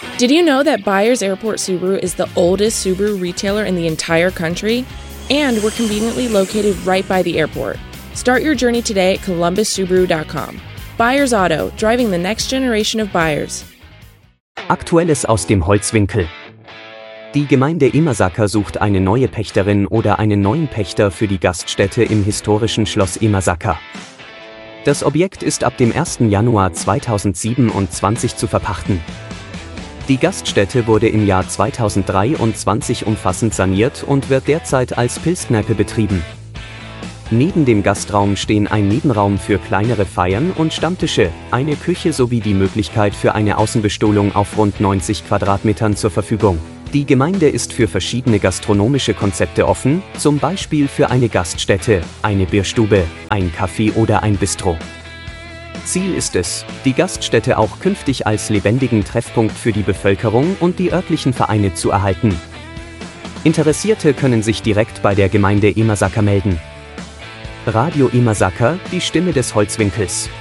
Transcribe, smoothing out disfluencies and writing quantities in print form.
Did you know that Byers Airport Subaru is the oldest Subaru retailer in the entire country? And we're conveniently located right by the airport. Start your journey today at columbussubaru.com. Byers Auto, driving the next generation of buyers. Aktuelles aus dem Holzwinkel. Die Gemeinde Emasaka sucht eine neue Pächterin oder einen neuen Pächter für die Gaststätte im historischen Schloss Emasaka. Das Objekt ist ab dem 1. Januar 2027 zu verpachten. Die Gaststätte wurde im Jahr 2023 umfassend saniert und wird derzeit als Pilzkneipe betrieben. Neben dem Gastraum stehen ein Nebenraum für kleinere Feiern und Stammtische, eine Küche sowie die Möglichkeit für eine Außenbestuhlung auf rund 90 Quadratmetern zur Verfügung. Die Gemeinde ist für verschiedene gastronomische Konzepte offen, zum Beispiel für eine Gaststätte, eine Bierstube, ein Café oder ein Bistro. Ziel ist es, die Gaststätte auch künftig als lebendigen Treffpunkt für die Bevölkerung und die örtlichen Vereine zu erhalten. Interessierte können sich direkt bei der Gemeinde Emasaka melden. Radio Emasaka, die Stimme des Holzwinkels.